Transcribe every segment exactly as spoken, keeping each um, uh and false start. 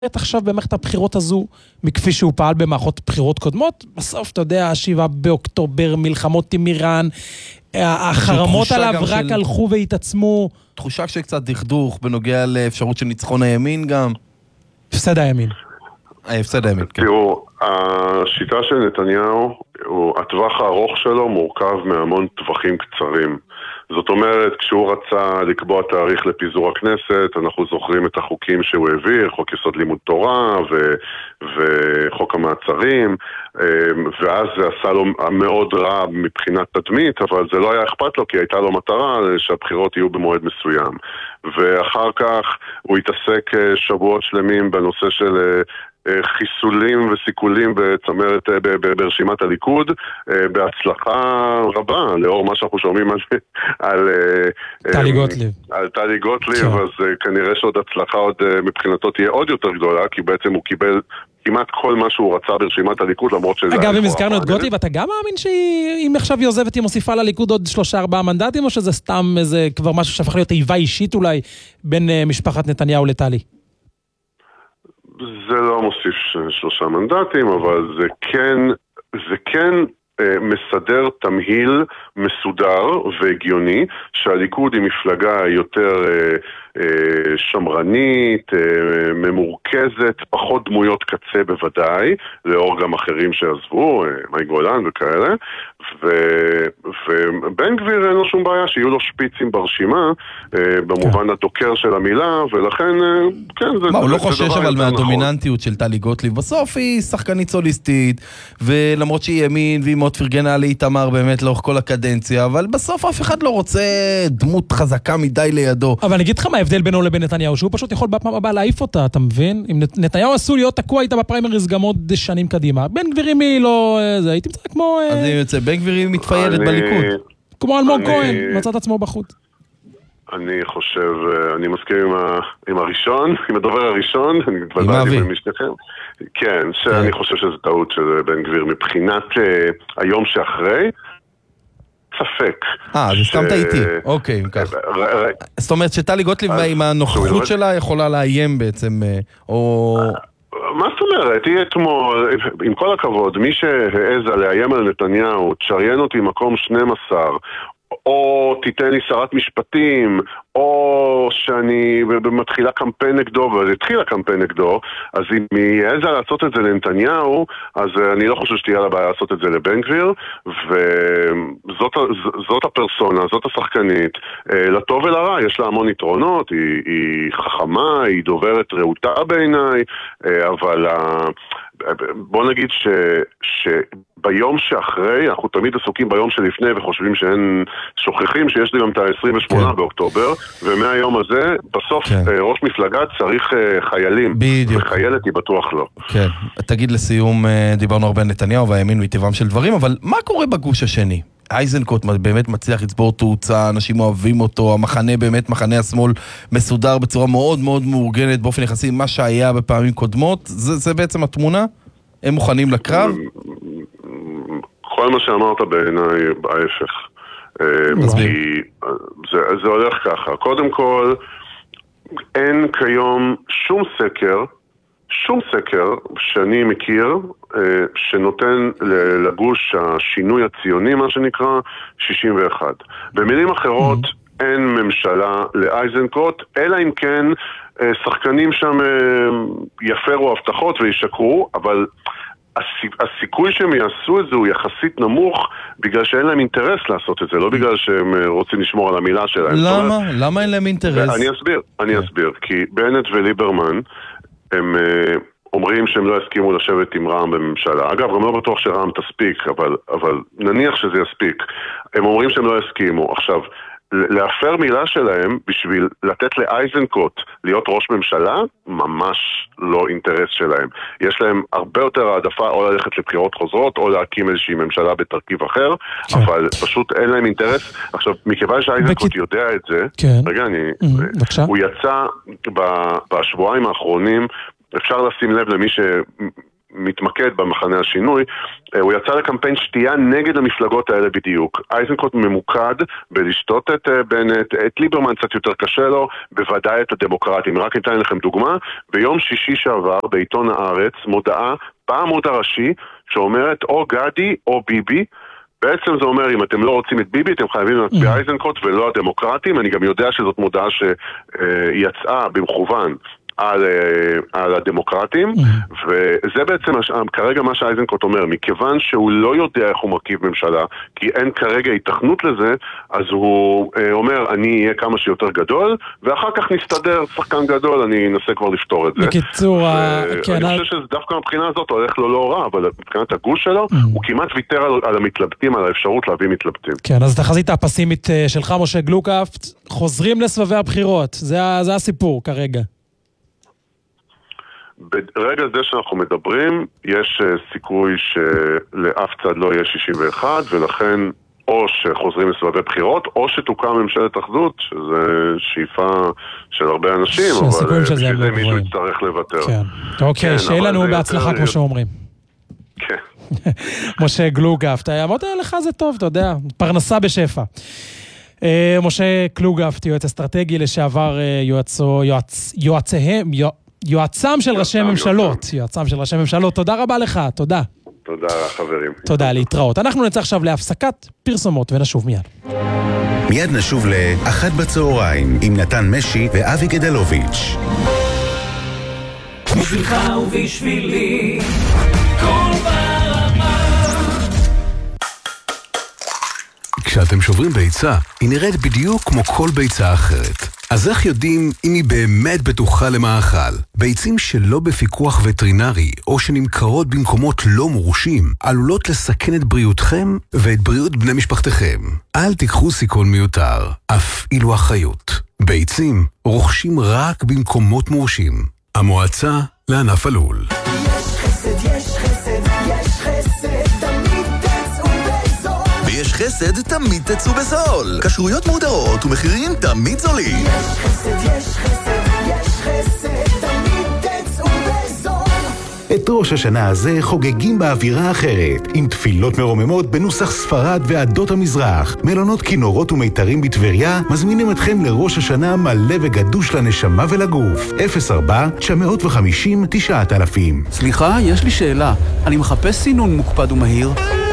עכשיו במערכת הבחירות הזו, מכפי שהוא פעל במערכות בחירות קודמות, בסוף, אתה יודע, השבעה באוקטובר, מלחמות עם איראן, החרמות עליו רק של... הלכו והתעצמו. תחושה שקצת דכדוך בנוגע לאפשרות של ניצחון הימין גם. הפסד הימין. הפסד הימין, כן. תראו, השיטה של נתניהו, הטווח הארוך שלו מורכב מהמון טווחים קצרים. זאת אומרת, כשהוא רצה לקבוע תאריך לפיזור הכנסת, אנחנו זוכרים את החוקים שהוא העביר, חוק יסוד לימוד תורה ו- וחוק המעצרים, ואז זה עשה לו מאוד רע מבחינת תדמית, אבל זה לא היה אכפת לו, כי הייתה לו מטרה שהבחירות יהיו במועד מסוים. ואחר כך הוא התעסק שבועות שלמים בנושא של חיסולים וסיכולים בצמרת ברשימת הליכוד, בהצלחה רבה, לאור מה שאנחנו שומעים על טלי גוטליב. על טלי גוטליב, אז כנראה שעוד הצלחה עוד מבחינתו תהיה עוד יותר גדולה, כי בעצם הוא קיבל כמעט כל מה שהוא רצה ברשימת הליכוד, למרות שזה... אגב, אם הזכרנו את גוטליב, אתה גם מאמין שאם עכשיו היא עוזבת, היא מוסיפה לליכוד עוד שלושה ארבעה מנדטים, או שזה סתם איזה כבר משהו שהפך להיות איבה אישית אולי בין משפחת נתניהו לטלי? זה לא מוסיף שלושה מנדטים, אבל זה כן, זה כן אה, מסדר תמהיל מסודר והגיוני, שהליכוד היא מפלגה יותר אה, אה, שמרנית, אה, ממורכזת, פחות דמויות קצה בוודאי, לאור גם אחרים שעזבו, אה, מאי גולן וכאלה, ו, ובן גביר אין לו שום בעיה שיהיו לו שפיצים ברשימה, אה, במובן כן. הדוקר של המילה, ולכן, אה, כן, זה... מה, הוא לא חושש אבל מהדומיננטיות נכון. של טלי גוטליב, בסוף היא שחקנית סוליסטית, ולמרות שהיא ימין, והיא מאוד פרגנה להתאמר באמת לאורך כל הקדנציה, אבל בסוף אף אחד לא רוצה דמות חזקה מדי לידו. אבל אני אגיד לך מה ההבדל בינו לבין נתניהו, שהוא פשוט יכול בפעם הבאה להעיף אותה, אתה מבין? אם נתניהו עשו להיות תקוע איתה בפריימריז גם עוד שנים קדימה. בן גבירים היא לא... זה, הייתי מצא כמו... אז אני יוצא, בן גבירים מתפיידת בליכוד. כמו אלמוג כהן, מצאת עצמו בחוץ. אני חושב, אני מסכים עם, ה, עם הראשון, עם הדובר הראשון, אני מתבלבלתי עם משתכם. כן, שאני חושב שזו טעות של בן גביר מבחינת היום שאחרי, ספק. אה, אז הסכמת איתי. אוקיי, ככה. זאת אומרת שטלי גוטליב עם הנוכחות שלה יכולה לאיים בעצם, או... מה זאת אומרת? היא אתמול, עם כל הכבוד, מי שהעזה לאיים על נתניהו, תשריין אותי מקום שנים עשר, או תיתן לי שרת משפטים, או שאני מתחילה קמפיין נגדו, וזה התחילה קמפיין נגדו, אז אם היא העזה לעשות את זה לנתניהו, אז אני לא חושב שתהיה לה בעיה לעשות את זה לבן גביר, וזאת הפרסונה, זאת השחקנית, לטוב ולרע, יש לה המון יתרונות, היא, היא חכמה, היא דוברת רעותה בעיניי, אבל בוא נגיד ש, שביום שאחרי, אנחנו תמיד עסוקים ביום שלפני וחושבים שאין שוכחים שיש לי גם את ה-עשרים ושמונה כן. באוקטובר, ומהיום הזה, בסוף כן. ראש מפלגה צריך חיילים. בדיוק. וחיילת היא בטוח לא. כן. תגיד לסיום, דיברנו הרבה על נתניהו והימין מטבעם של דברים, אבל מה קורה בגוש השני? אייזנקוט באמת מצליח לצבור תאוצה, אנשים אוהבים אותו, המחנה באמת, מחנה השמאל מסודר בצורה מאוד מאוד מאורגנת, באופן יחסי מה שהיה בפעמים קודמות, זה, זה בעצם התמונה? הם מוכנים לקרב? כל מה שאמרת בעיניי ההפך. כי זה, זה הולך ככה. קודם כל, אין כיום שום סקר, שום סקר שאני מכיר שנותן לגוש השינוי הציוני, מה שנקרא, שישים ואחת. במילים אחרות, mm-hmm. אין ממשלה לאייזנקוט, אלא אם כן שחקנים שם יפרו הבטחות וישקרו, אבל הסיכוי שהם יעשו את זה הוא יחסית נמוך, בגלל שאין להם אינטרס לעשות את זה, לא בגלל שהם רוצים לשמור על המילה שלהם. למה? למה אין להם אינטרס? אני אסביר, אני אסביר, כי בנט וליברמן הם אומרים שהם לא יסכימו לשבת עם רע"מ בממשלה. אגב, גם לא בטוח שרע"מ תספיק, אבל, אבל נניח שזה יספיק. הם אומרים שהם לא יסכימו. עכשיו, להפר מילה שלהם בשביל לתת לאייזנקוט להיות ראש ממשלה, ממש לא אינטרס שלהם. יש להם הרבה יותר העדפה או ללכת לבחירות חוזרות, או להקים איזושהי ממשלה בתרכיב אחר, כן. אבל פשוט אין להם אינטרס. עכשיו, מכיוון שאייזנקוט בכ... יודע את זה, כן. רגע, אני... Mm-hmm. הוא יצא בשבועיים האחרונים, אפשר לשים לב למי ש... מתמקד במחנה השינוי, הוא יצא לקמפיין שתייה נגד המפלגות האלה בדיוק. איזנקוט ממוקד בלשתות את בנט, את ליברמן קצת יותר קשה לו, בוודאי את הדמוקרטים. רק אתן לכם דוגמה, ביום שישי שעבר בעיתון הארץ מודעה בעמוד הראשי שאומרת או גדי או ביבי. בעצם זה אומר, אם אתם לא רוצים את ביבי, אתם חייבים להצביע איזנקוט ולא הדמוקרטים. אני גם יודע שזאת מודעה שיצאה במכוון על, על הדמוקרטים, וזה בעצם כרגע מה שאיזנקוט אומר, מכיוון שהוא לא יודע איך הוא מרכיב ממשלה, כי אין כרגע התכנות לזה, אז הוא אומר, אני אהיה כמה שיותר גדול, ואחר כך נסתדר שחקן גדול, אני אנסה כבר לפתור את זה. בקיצור, אני חושב שדווקא מבחינה הזאת הולך לו לא רע, אבל מבחינת הגוש שלו, הוא כמעט ויתר על, על המתלבטים, על האפשרות להביא מתלבטים. כן, אז תחזית הפסימית שלך, משה גלוקפט, חוזרים לסבבי הבחירות, זה, זה הסיפור כרגע. ברגע זה שאנחנו מדברים, יש סיכוי שלאף צד לא יהיה שישים ואחת, ולכן או שחוזרים לסבבי בחירות, או שתוקם ממשלת אחדות, שזה שאיפה של הרבה אנשים, אבל בשביל מישהו יצטרך לוותר. כן. אוקיי, שיהיה לנו בהצלחה כמו שאומרים. כן. משה גלוקפט, אמרת לך זה טוב, אתה יודע, פרנסה בשפע. משה גלוקפט, יועץ אסטרטגי לשעבר יועציהם, יועצם של ראשי ממשלות, יועצם של ראשי ממשלות, תודה רבה לך, תודה. תודה חברים. תודה, להתראות. אנחנו נצא עכשיו להפסקת פרסומות ונשוב מיד. מיד נשוב לאחת בצהריים עם נתן משי ואבי גדלוביץ'. בשבילך ובשבילי כל ברמה. כשאתם שוברים ביצה, היא נראית בדיוק כמו כל ביצה אחרת. אז איך יודעים אם היא באמת בטוחה למאכל? ביצים שלא בפיקוח וטרינרי או שנמכרות במקומות לא מורשים עלולות לסכן את בריאותכם ואת בריאות בני משפחתכם. אל תיקחו סיכון מיותר, הפעילו אחריות. ביצים רוכשים רק במקומות מורשים. המועצה לענף הלול. יש חסד, יש חסד, יש חסד, תמיד תצאו בזול. ויש חסד, תמיד תצאו בזול. כשרויות מודעות ומחירים תמיד זולים. יש חסד, יש חסד, יש חסד, תמיד תצאו בזול. את ראש השנה הזה חוגגים באווירה אחרת, עם תפילות מרוממות בנוסח ספרד ועדות המזרח. מלונות כינורות ומיתרים בטבריה מזמינים אתכם לראש השנה מלא וגדוש לנשמה ולגוף. אפס ארבע תשע חמש אפס תשעת אלפים. סליחה, יש לי שאלה. אני מחפש סינון מוקפד ומהיר.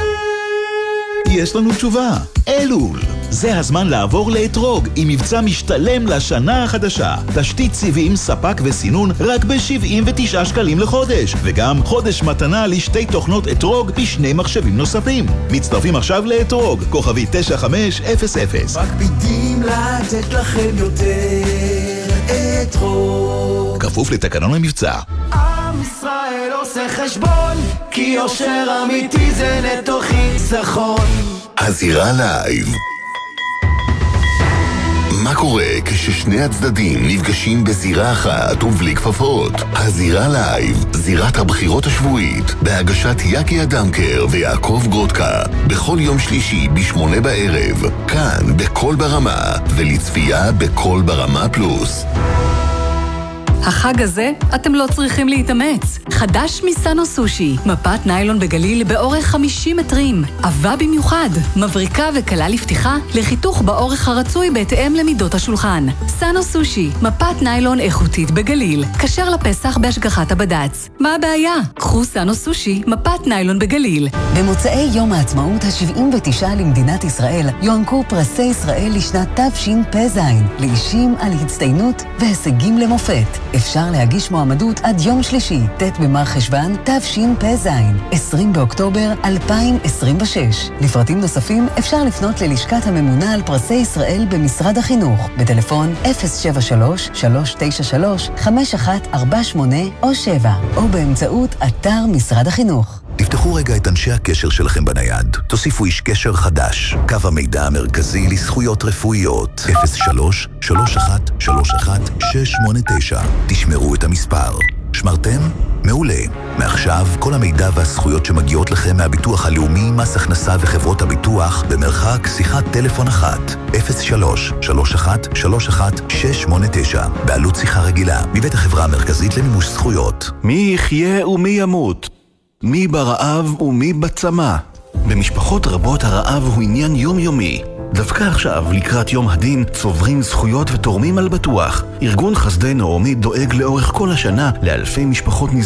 יש לנו תשובה. אלול. זה הזמן לעבור לאתרוג עם מבצע משתלם לשנה החדשה. תשתית סיבים, ספק וסינון רק ב-שבעים ותשעה שקלים לחודש. וגם חודש מתנה לשתי תוכנות אתרוג בשני מחשבים נוספים. מצטרפים עכשיו לאתרוג, כוכבי תשע חמש אפס אפס. מקפידים לתת לכם יותר אתרוג. כפוף לתקנון המבצע. עם ישראל עושה חשבון, כי יושר אמיתי זה נטו חיסכון. הזירה לייב. מה קורה כששני הצדדים נפגשים בזירה אחת ובלי כפפות? הזירה לייב, זירת הבחירות השבועית, בהגשת יקי אדמקר ויעקב גרודקה, בכל יום שלישי בשמונה בערב, כאן בכל ברמה, ולצפייה בכל ברמה פלוס. החג הזה אתם לא צריכים להתאמץ. חדש מסאנו סושי, מפת ניילון בגליל באורך חמישים מטרים. עבה במיוחד, מבריקה וקלה לפתיחה, לחיתוך באורך הרצוי בהתאם למידות השולחן. סאנו סושי, מפת ניילון איכותית בגליל, כשר לפסח בהשגחת הבד"ץ. מה הבעיה? קחו סאנו סושי, מפת ניילון בגליל. במוצאי יום העצמאות ה-שבעים ותשע למדינת ישראל, יוענקו פרסי ישראל לשנת תשפ"ז, לאישים על הצטיינות והישגים למופת. אפשר להגיש מועמדות עד יום שלישי, ט' במר חשוון, תשפ"ז, עשרים באוקטובר אלפיים עשרים ושש. לפרטים נוספים אפשר לפנות ללשכת הממונה על פרסי ישראל במשרד החינוך, בטלפון אפס שבע שלוש שלוש תשע שלוש חמש אחת ארבע שמונה או שבע, או באמצעות אתר משרד החינוך. תפתחו רגע את אנשי הקשר שלכם בנייד. תוסיפו איש קשר חדש. קו המידע המרכזי לזכויות רפואיות. אפס שלוש שלוש אחת שלוש אחת שש שמונה תשע. תשמרו את המספר. שמרתם? מעולה. מעכשיו, כל המידע והזכויות שמגיעות לכם מהביטוח הלאומי, מס הכנסה וחברות הביטוח, במרחק שיחת טלפון אחת. אפס שלוש שלוש אחת שלוש אחת שש שמונה תשע. בעלות שיחה רגילה. מבית החברה המרכזית למימוש זכויות. מי יחיה ומי ימות? מי ברעב ומי בצמא? במשפחות רבות הרעב הוא עניין יומיומי. דווקא עכשיו, לקראת יום הדין, צוברים זכויות ותורמים על בטוח. ארגון חסדי נעמי דואג לאורך כל השנה לאלפי משפחות